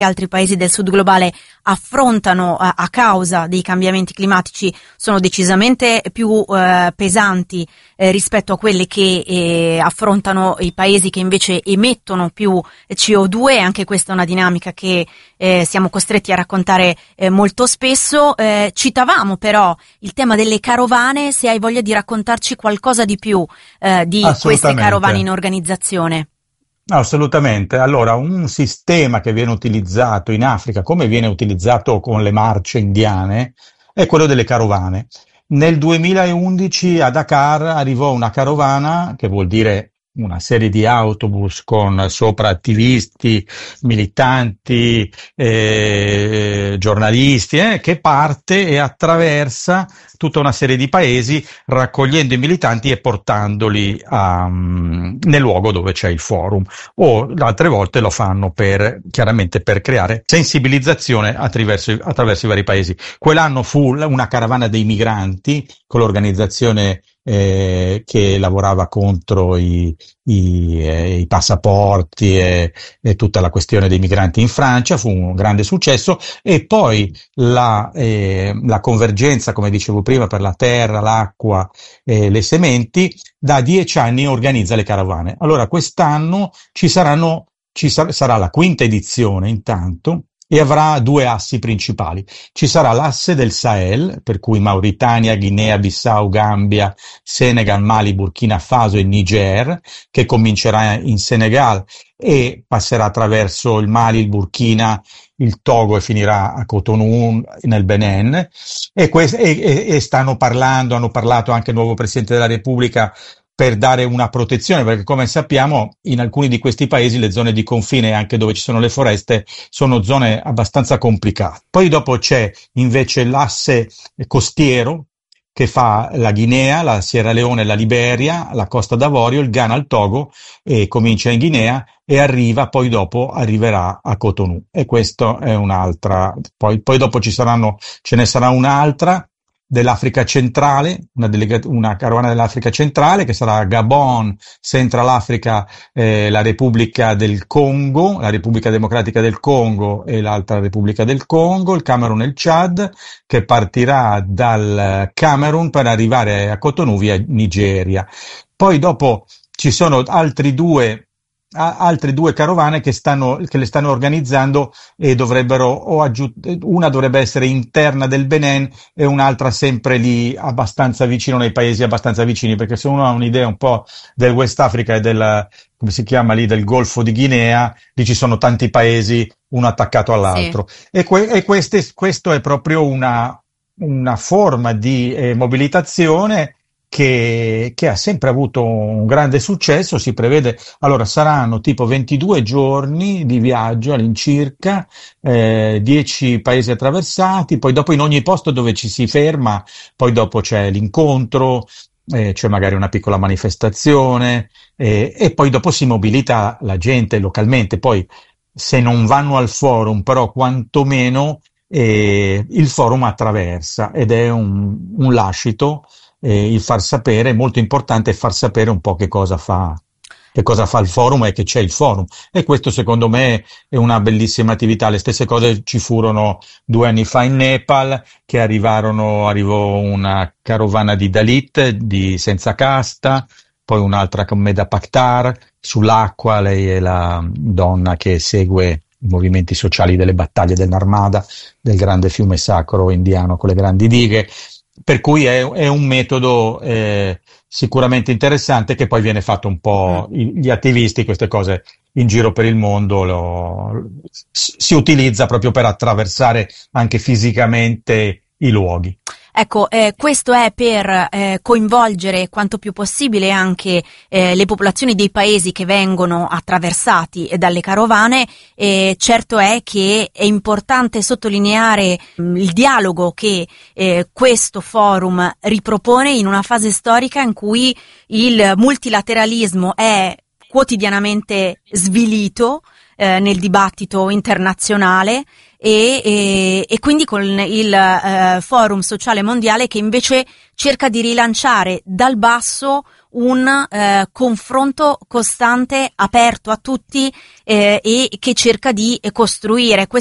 altri paesi del sud globale affrontano a causa dei cambiamenti climatici sono decisamente più pesanti rispetto a quelle che affrontano i paesi che invece emettono più CO2. Anche questa è una dinamica che siamo costretti a raccontare molto spesso. Citavamo però il tema delle carovane, se hai voglia di raccontarci qualcosa di più di queste carovane in organizzazione. Assolutamente. Allora, un sistema che viene utilizzato in Africa, come viene utilizzato con le marce indiane, è quello delle carovane. Nel 2011 a Dakar arrivò una carovana, che vuol dire una serie di autobus con sopra attivisti, militanti, giornalisti, che parte e attraversa tutta una serie di paesi raccogliendo i militanti e portandoli nel luogo dove c'è il forum, o altre volte lo fanno chiaramente per creare sensibilizzazione attraverso i vari paesi. Quell'anno fu una caravana dei migranti con l'organizzazione che lavorava contro i passaporti e tutta la questione dei migranti in Francia. Fu un grande successo, e poi la convergenza, come dicevo prima, per la terra, l'acqua e le sementi, da 10 anni organizza le caravane. Allora quest'anno sarà la quinta edizione intanto, e avrà due assi principali. Ci sarà l'asse del Sahel, per cui Mauritania, Guinea, Bissau, Gambia, Senegal, Mali, Burkina Faso e Niger, che comincerà in Senegal e passerà attraverso il Mali, il Burkina, il Togo e finirà a Cotonou nel Benin. E hanno parlato anche il nuovo Presidente della Repubblica per dare una protezione, perché come sappiamo in alcuni di questi paesi le zone di confine, anche dove ci sono le foreste, sono zone abbastanza complicate. Poi dopo c'è invece l'asse costiero, che fa la Guinea, la Sierra Leone, la Liberia, la Costa d'Avorio, il Ghana, il Togo, e comincia in Guinea e arriverà a Cotonou. E questo è un'altra. Poi dopo ce ne sarà un'altra dell'Africa centrale, una carovana dell'Africa centrale, che sarà Gabon, Central Africa, la Repubblica del Congo, la Repubblica Democratica del Congo e l'altra Repubblica del Congo, il Camerun e il Chad, che partirà dal Camerun per arrivare a Cotonou via Nigeria. Poi dopo ci sono altre due carovane che le stanno organizzando, e una dovrebbe essere interna del Benin e un'altra sempre lì abbastanza vicino, nei paesi abbastanza vicini, perché se uno ha un'idea un po' del West Africa e come si chiama lì, del Golfo di Guinea, lì ci sono tanti paesi uno attaccato all'altro. Sì. Questo è proprio una forma di mobilitazione che ha sempre avuto un grande successo. Si prevede, allora saranno tipo 22 giorni di viaggio all'incirca, 10 paesi attraversati, poi dopo in ogni posto dove ci si ferma, poi dopo c'è l'incontro, c'è magari una piccola manifestazione, e poi dopo si mobilita la gente localmente. Poi se non vanno al forum, però quantomeno il forum attraversa, ed è un lascito. Il far sapere, è molto importante far sapere un po' che cosa fa il forum e che c'è il forum, e questo secondo me è una bellissima attività. Le stesse cose ci furono 2 anni fa in Nepal, che arrivò una carovana di Dalit, di senza casta, poi un'altra con Meda Pakhtar sull'acqua. Lei è la donna che segue i movimenti sociali delle battaglie del Narmada, del grande fiume sacro indiano con le grandi dighe. Per cui è un metodo sicuramente interessante, che poi viene fatto un po', gli attivisti, queste cose in giro per il mondo si utilizza proprio per attraversare anche fisicamente i luoghi. Ecco, questo è per coinvolgere quanto più possibile anche le popolazioni dei paesi che vengono attraversati dalle carovane. Certo è che è importante sottolineare il dialogo che questo forum ripropone in una fase storica in cui il multilateralismo è quotidianamente svilito, nel dibattito internazionale e quindi con il Forum Sociale Mondiale che invece cerca di rilanciare dal basso un confronto costante, aperto a tutti e che cerca di costruire